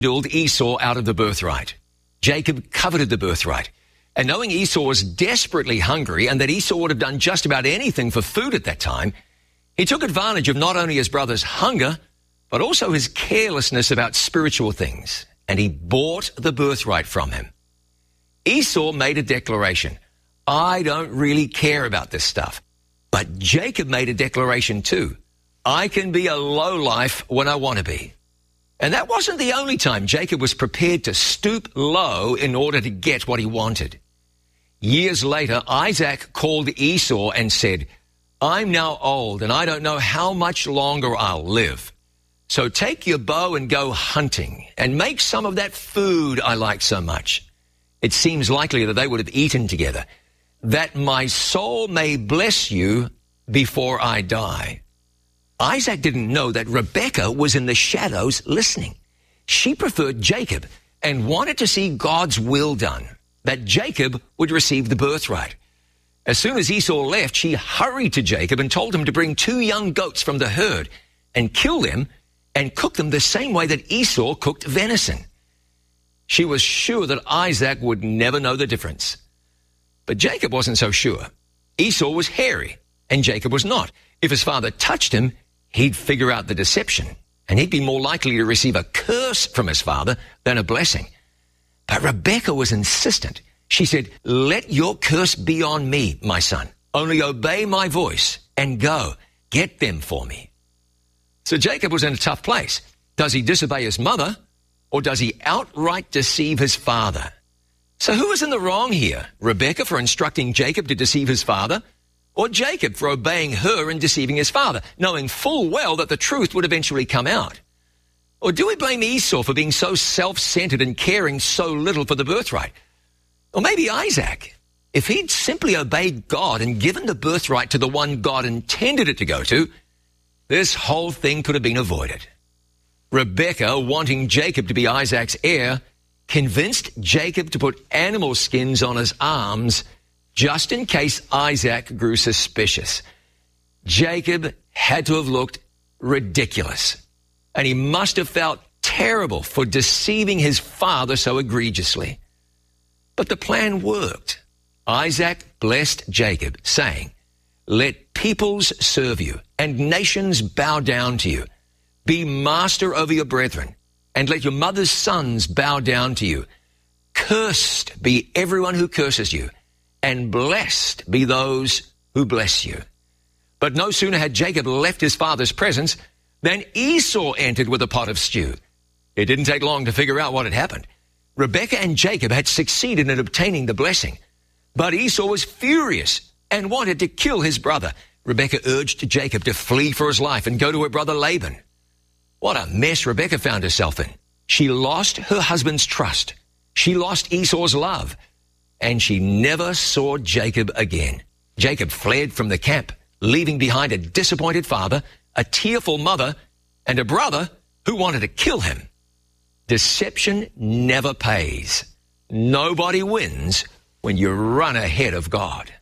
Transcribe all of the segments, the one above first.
swindled Esau out of the birthright. Jacob coveted the birthright. And knowing Esau was desperately hungry and that Esau would have done just about anything for food at that time, he took advantage of not only his brother's hunger, but also his carelessness about spiritual things, and he bought the birthright from him. Esau made a declaration, I don't really care about this stuff. But Jacob made a declaration too, I can be a lowlife when I want to be. And that wasn't the only time Jacob was prepared to stoop low in order to get what he wanted. Years later, Isaac called Esau and said, I'm now old and I don't know how much longer I'll live. So take your bow and go hunting and make some of that food I like so much. It seems likely that they would have eaten together, that my soul may bless you before I die. Isaac didn't know that Rebekah was in the shadows listening. She preferred Jacob and wanted to see God's will done, that Jacob would receive the birthright. As soon as Esau left, she hurried to Jacob and told him to bring 2 young goats from the herd and kill them and cook them the same way that Esau cooked venison. She was sure that Isaac would never know the difference. But Jacob wasn't so sure. Esau was hairy and Jacob was not. If his father touched him, he'd figure out the deception, and he'd be more likely to receive a curse from his father than a blessing. But Rebekah was insistent. She said, let your curse be on me, my son. Only obey my voice and go. Get them for me. So Jacob was in a tough place. Does he disobey his mother, or does he outright deceive his father? So who was in the wrong here? Rebekah for instructing Jacob to deceive his father, or Jacob for obeying her and deceiving his father, knowing full well that the truth would eventually come out? Or do we blame Esau for being so self-centered and caring so little for the birthright? Or maybe Isaac, if he'd simply obeyed God and given the birthright to the one God intended it to go to, this whole thing could have been avoided. Rebekah, wanting Jacob to be Isaac's heir, convinced Jacob to put animal skins on his arms just in case Isaac grew suspicious. Jacob had to have looked ridiculous, and he must have felt terrible for deceiving his father so egregiously. But the plan worked. Isaac blessed Jacob, saying, let peoples serve you, and nations bow down to you. Be master over your brethren, and let your mother's sons bow down to you. Cursed be everyone who curses you, and blessed be those who bless you. But no sooner had Jacob left his father's presence than Esau entered with a pot of stew. It didn't take long to figure out what had happened. Rebekah and Jacob had succeeded in obtaining the blessing, but Esau was furious and wanted to kill his brother. Rebekah urged Jacob to flee for his life and go to her brother Laban. What a mess Rebekah found herself in. She lost her husband's trust. She lost Esau's love. And she never saw Jacob again. Jacob fled from the camp, leaving behind a disappointed father, a tearful mother, and a brother who wanted to kill him. Deception never pays. Nobody wins when you run ahead of God.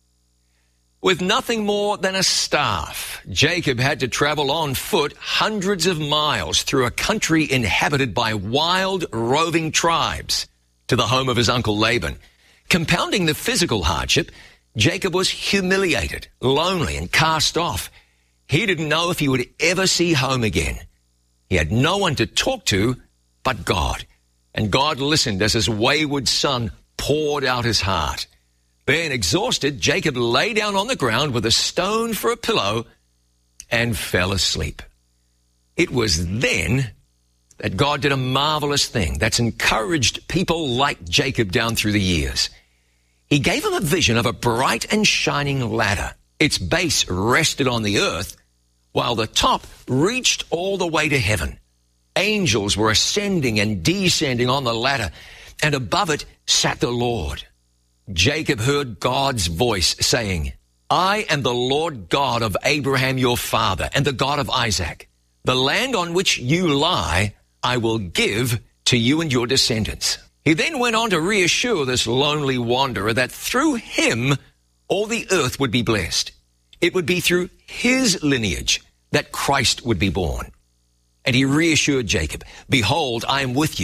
With nothing more than a staff, Jacob had to travel on foot hundreds of miles through a country inhabited by wild, roving tribes to the home of his uncle Laban. Compounding the physical hardship, Jacob was humiliated, lonely, and cast off. He didn't know if he would ever see home again. He had no one to talk to but God, and God listened as his wayward son poured out his heart. Then, exhausted, Jacob lay down on the ground with a stone for a pillow and fell asleep. It was then that God did a marvelous thing that's encouraged people like Jacob down through the years. He gave him a vision of a bright and shining ladder. Its base rested on the earth, while the top reached all the way to heaven. Angels were ascending and descending on the ladder, and above it sat the Lord. Jacob heard God's voice saying, I am the Lord God of Abraham your father, and the God of Isaac. The land on which you lie, I will give to you and your descendants. He then went on to reassure this lonely wanderer that through him, all the earth would be blessed. It would be through his lineage that Christ would be born. And he reassured Jacob, behold, I am with you